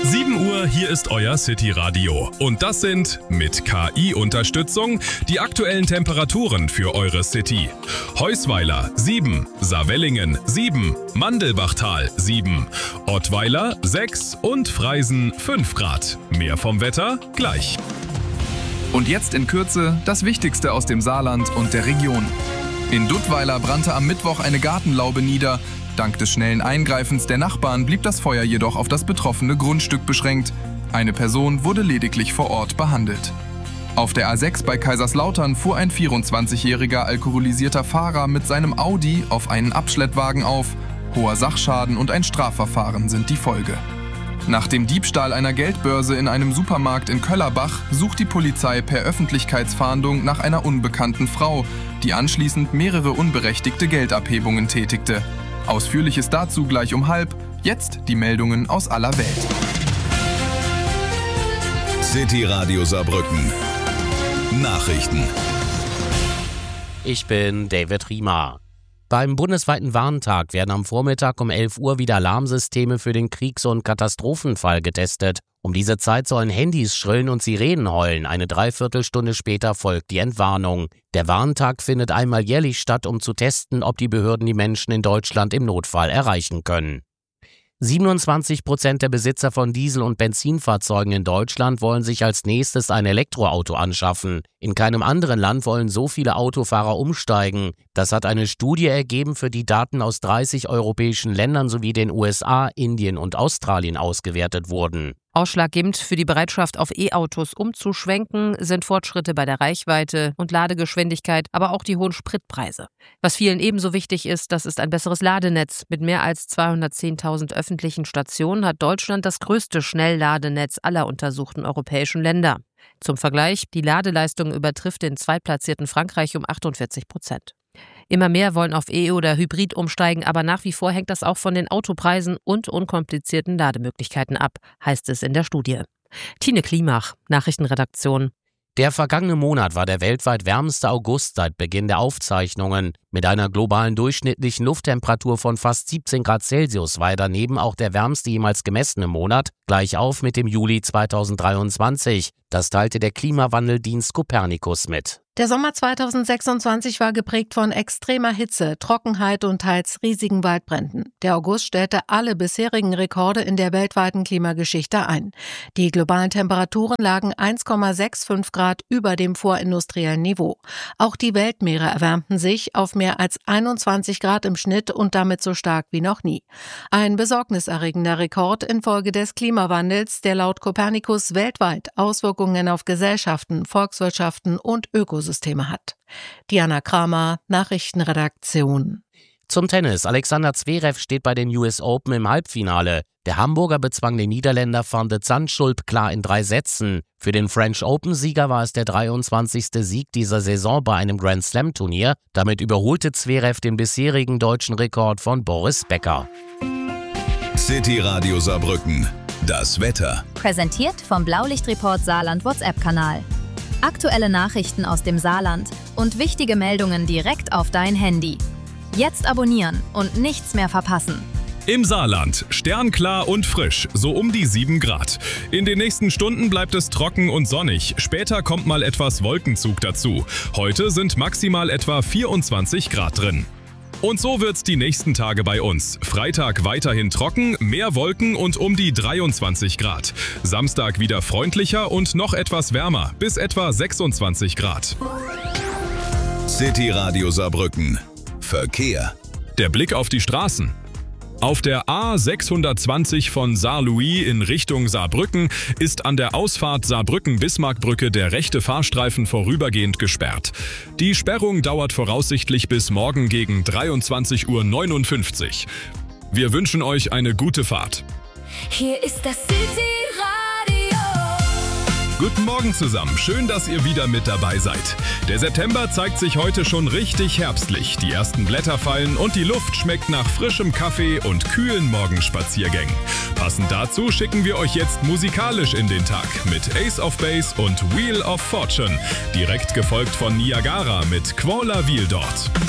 7 Uhr, hier ist euer City-Radio. Und das sind mit KI-Unterstützung die aktuellen Temperaturen für eure City. Heusweiler 7, Saarwellingen 7, Mandelbachtal 7, Ottweiler 6 und Freisen 5 Grad. Mehr vom Wetter gleich. Und jetzt in Kürze das Wichtigste aus dem Saarland und der Region. In Duttweiler brannte am Mittwoch eine Gartenlaube nieder. Dank des schnellen Eingreifens der Nachbarn blieb das Feuer jedoch auf das betroffene Grundstück beschränkt. Eine Person wurde lediglich vor Ort behandelt. Auf der A6 bei Kaiserslautern fuhr ein 24-jähriger alkoholisierter Fahrer mit seinem Audi auf einen Abschleppwagen auf. Hoher Sachschaden und ein Strafverfahren sind die Folge. Nach dem Diebstahl einer Geldbörse in einem Supermarkt in Köllerbach sucht die Polizei per Öffentlichkeitsfahndung nach einer unbekannten Frau, die anschließend mehrere unberechtigte Geldabhebungen tätigte. Ausführliches dazu gleich um 12:30. Jetzt die Meldungen aus aller Welt. City Radio Saarbrücken. Nachrichten. Ich bin David Riemer. Beim bundesweiten Warntag werden am Vormittag um 11 Uhr wieder Alarmsysteme für den Kriegs- und Katastrophenfall getestet. Um diese Zeit sollen Handys schrillen und Sirenen heulen. Eine Dreiviertelstunde später folgt die Entwarnung. Der Warntag findet einmal jährlich statt, um zu testen, ob die Behörden die Menschen in Deutschland im Notfall erreichen können. 27% der Besitzer von Diesel- und Benzinfahrzeugen in Deutschland wollen sich als nächstes ein Elektroauto anschaffen. In keinem anderen Land wollen so viele Autofahrer umsteigen. Das hat eine Studie ergeben, für die Daten aus 30 europäischen Ländern sowie den USA, Indien und Australien ausgewertet wurden. Ausschlaggebend für die Bereitschaft, auf E-Autos umzuschwenken, sind Fortschritte bei der Reichweite und Ladegeschwindigkeit, aber auch die hohen Spritpreise. Was vielen ebenso wichtig ist, das ist ein besseres Ladenetz. Mit mehr als 210.000 öffentlichen Stationen hat Deutschland das größte Schnellladenetz aller untersuchten europäischen Länder. Zum Vergleich, die Ladeleistung übertrifft den zweitplatzierten Frankreich um 48%. Immer mehr wollen auf E- oder Hybrid umsteigen, aber nach wie vor hängt das auch von den Autopreisen und unkomplizierten Lademöglichkeiten ab, heißt es in der Studie. Tine Klimach, Nachrichtenredaktion. Der vergangene Monat war der weltweit wärmste August seit Beginn der Aufzeichnungen. Mit einer globalen durchschnittlichen Lufttemperatur von fast 17 Grad Celsius war er daneben auch der wärmste jemals gemessene Monat, gleich auf mit dem Juli 2023. Das teilte der Klimawandeldienst Copernicus mit. Der Sommer 2026 war geprägt von extremer Hitze, Trockenheit und teils riesigen Waldbränden. Der August stellte alle bisherigen Rekorde in der weltweiten Klimageschichte ein. Die globalen Temperaturen lagen 1,65 Grad über dem vorindustriellen Niveau. Auch die Weltmeere erwärmten sich auf mehr als 21 Grad im Schnitt und damit so stark wie noch nie. Ein besorgniserregender Rekord infolge des Klimawandels, der laut Copernicus weltweit Auswirkungen auf Gesellschaften, Volkswirtschaften und Ökosysteme hat. Diana Kramer, Nachrichtenredaktion. Zum Tennis. Alexander Zverev steht bei den US Open im Halbfinale. Der Hamburger bezwang den Niederländer Van de Zandschulp klar in 3 Sätzen. Für den French Open-Sieger war es der 23. Sieg dieser Saison bei einem Grand-Slam-Turnier. Damit überholte Zverev den bisherigen deutschen Rekord von Boris Becker. City Radio Saarbrücken. Das Wetter. Präsentiert vom Blaulichtreport Saarland WhatsApp-Kanal. Aktuelle Nachrichten aus dem Saarland und wichtige Meldungen direkt auf dein Handy. Jetzt abonnieren und nichts mehr verpassen. Im Saarland sternklar und frisch, so um die 7 Grad. In den nächsten Stunden bleibt es trocken und sonnig. Später kommt mal etwas Wolkenzug dazu. Heute sind maximal etwa 24 Grad drin. Und so wird's die nächsten Tage bei uns. Freitag weiterhin trocken, mehr Wolken und um die 23 Grad. Samstag wieder freundlicher und noch etwas wärmer, bis etwa 26 Grad. City Radio Saarbrücken. Verkehr. Der Blick auf die Straßen. Auf der A620 von Saarlouis in Richtung Saarbrücken ist an der Ausfahrt Saarbrücken-Bismarckbrücke der rechte Fahrstreifen vorübergehend gesperrt. Die Sperrung dauert voraussichtlich bis morgen gegen 23:59 Uhr. Wir wünschen euch eine gute Fahrt. Hier ist das City Radio. Guten Morgen zusammen, schön, dass ihr wieder mit dabei seid. Der September zeigt sich heute schon richtig herbstlich. Die ersten Blätter fallen und die Luft schmeckt nach frischem Kaffee und kühlen Morgenspaziergängen. Passend dazu schicken wir euch jetzt musikalisch in den Tag mit Ace of Base und Wheel of Fortune. Direkt gefolgt von Niagara mit Quola Wheel dort.